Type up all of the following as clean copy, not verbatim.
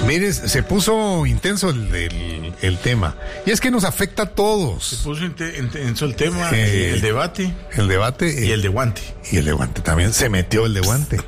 Mire, se puso intenso el tema. Y es que nos afecta a todos. Se puso intenso el tema, el debate. El debate. Y el de guante. Y el de guante también. Se metió el de guante.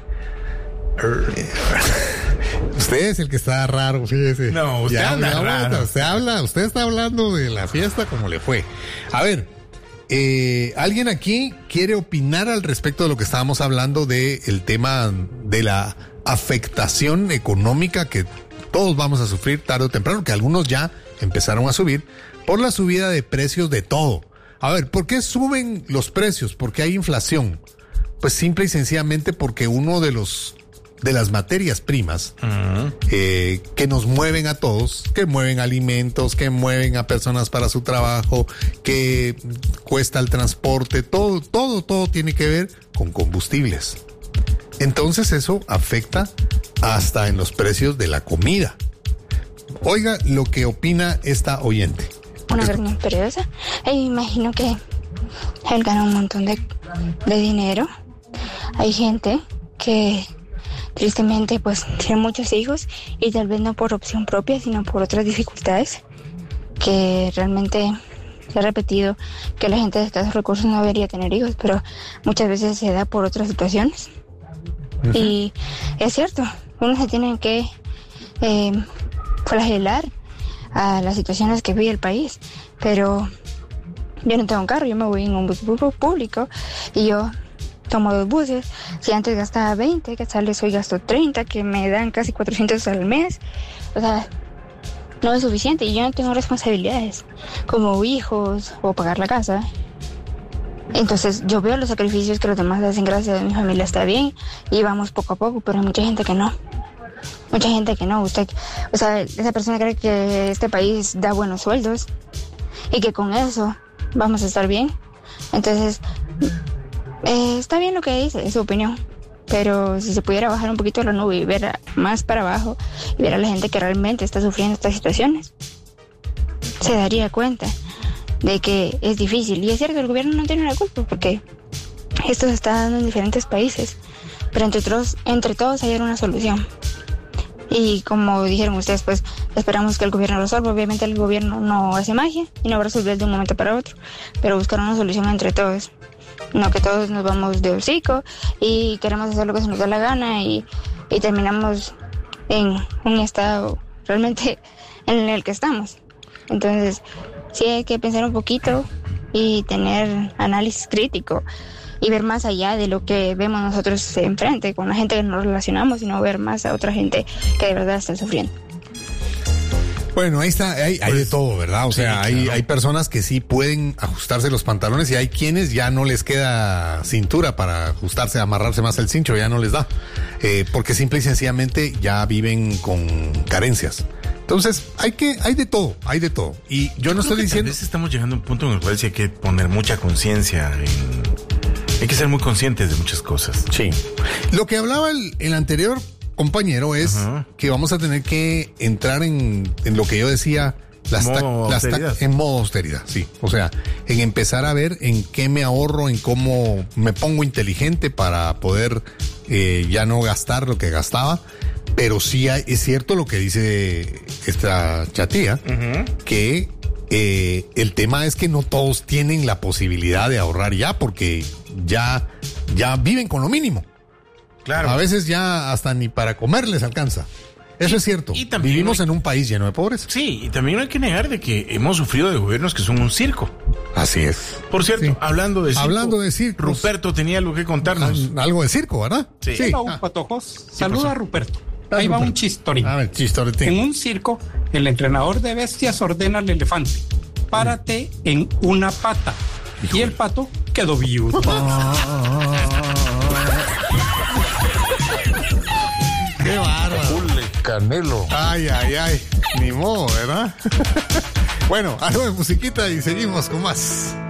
Usted es el que está raro, fíjese. No, usted anda raro. Usted está hablando de la fiesta como le fue. A ver, ¿alguien aquí quiere opinar al respecto de lo que estábamos hablando del tema de la afectación económica que todos vamos a sufrir tarde o temprano, que algunos ya empezaron a subir por la subida de precios de todo? A ver, ¿por qué suben los precios? ¿Por qué hay inflación? Pues simple y sencillamente porque uno de las materias primas que nos mueven a todos, que mueven alimentos, que mueven a personas para su trabajo, que cuesta el transporte, todo tiene que ver con combustibles. Entonces eso afecta hasta en los precios de la comida. Oiga lo que opina esta oyente. Una gran periodista. Imagino que él gana un montón de dinero. Hay gente que tristemente pues tiene muchos hijos y tal vez no por opción propia, sino por otras dificultades que realmente se ha repetido que la gente de escasos recursos no debería tener hijos, pero muchas veces se da por otras situaciones. Uh-huh. Y es cierto, uno se tiene que flagelar a las situaciones que vive el país, pero yo no tengo un carro, yo me voy en un bus público y yo tomo 2 buses. Si antes gastaba 20, que sales hoy gasto 30, que me dan casi 400 al mes. O sea, no es suficiente y yo no tengo responsabilidades como hijos o pagar la casa. Entonces yo veo los sacrificios que los demás hacen, gracias a mi familia está bien y vamos poco a poco, pero hay mucha gente que no. Mucha gente que no. Esa persona cree que este país da buenos sueldos y que con eso vamos a estar bien. Entonces, está bien lo que dice, es su opinión, pero si se pudiera bajar un poquito la nube y ver más para abajo y ver a la gente que realmente está sufriendo estas situaciones, se daría cuenta de que es difícil. Y es cierto, el gobierno no tiene la culpa porque esto se está dando en diferentes países, pero entre todos hay una solución. Y como dijeron ustedes, pues esperamos que el gobierno lo resuelva. Obviamente el gobierno no hace magia y no va a resolver de un momento para otro, pero buscar una solución entre todos. No que todos nos vamos de hocico y queremos hacer lo que se nos da la gana y terminamos en un estado realmente en el que estamos. Entonces, sí hay que pensar un poquito y tener análisis crítico y ver más allá de lo que vemos nosotros enfrente con la gente que nos relacionamos, sino ver más a otra gente que de verdad está sufriendo. Bueno, ahí está, hay de todo, ¿verdad? O sea, claro. hay personas que sí pueden ajustarse los pantalones y hay quienes ya no les queda cintura para ajustarse, amarrarse más el cincho, ya no les da. Porque simple y sencillamente ya viven con carencias. Entonces, hay de todo. Y yo no estoy diciendo... A veces estamos llegando a un punto en el cual sí hay que poner mucha conciencia hay que ser muy conscientes de muchas cosas. Sí. Lo que hablaba el anterior compañero es que vamos a tener que entrar en lo que yo decía, en modo austeridad, sí. O sea, en empezar a ver en qué me ahorro, en cómo me pongo inteligente para poder ya no gastar lo que gastaba. Pero sí es cierto lo que dice esta chatía, que el tema es que no todos tienen la posibilidad de ahorrar ya, porque ya viven con lo mínimo. Claro. A veces ya hasta ni para comer les alcanza. Eso es cierto. Y vivimos en un país lleno de pobreza. Sí, y también no hay que negar de que hemos sufrido de gobiernos que son un circo. Así es. Por cierto, sí. Hablando de circo, Ruperto tenía algo que contarnos. Algo de circo, ¿verdad? Sí. Hola, patojos. Saluda a Ruperto. Ahí va un chistorín. A ver, chistorín. En un circo, el entrenador de bestias ordena al elefante: párate en una pata. Híjole. Y el pato quedó viudo. ¡Qué bárbaro! Canelo. Ay. Ni modo, ¿verdad? Bueno, algo de musiquita y seguimos con más.